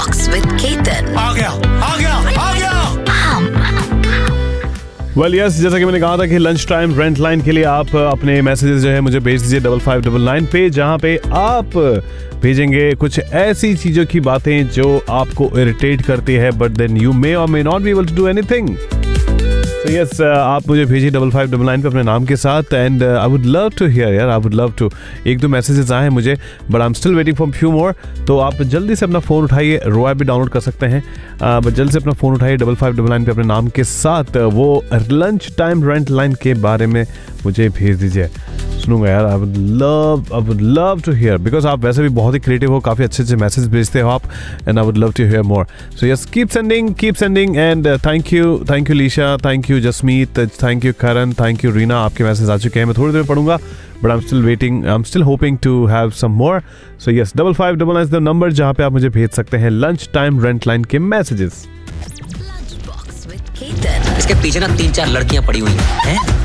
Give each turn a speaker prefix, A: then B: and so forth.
A: Box with Ketan.
B: आ गया।
C: Well yes, जैसा कि मैंने कहा था कि लंच टाइम रेंट लाइन के लिए आप अपने मैसेजेस जो है मुझे भेज दीजिए 5599 पे, जहां पे आप भेजेंगे कुछ ऐसी चीजों की बातें जो आपको इरिटेट करती है, बट देन यू मे और may not be able to do anything. तो यस, आप मुझे भेजिए 5599 पे अपने नाम के साथ, and I would love to here यार, आई वुड लव टू। एक दो मैसेजेस आए हैं मुझे, but I am still waiting for few more. तो आप जल्दी से अपना फ़ोन उठाइए, रो ऐप भी डाउनलोड कर सकते हैं, बट जल्दी से अपना फ़ोन उठाइए 5599 पे अपने नाम के साथ, वो लंच टाइम रेंट लाइन के बारे में मुझे भेज दीजिए। सुनूंगा यार, I would love to here, because आप वैसे भी बहुत ही क्रिएटिव हो, काफ़ी अच्छे अच्छे मैसेज भेजते हो आप, and I would love to here more. So yes, keep sending end thank you Lisha, thank you Jasmeet, thank you Karan, thank you Reena. आपके मैसेज आ चुके हैं, मैं थोड़ी देर में पढ़ूंगा, but I am still hoping to have some more. So yes, 5599 is the number जहां पे आप मुझे भेज सकते हैं लंच टाइम रेंट लाइन के messages.
A: Lunch box with Ketan.
D: इसके पीछे ना 3-4 लड़कियां पड़ी हुई हैं।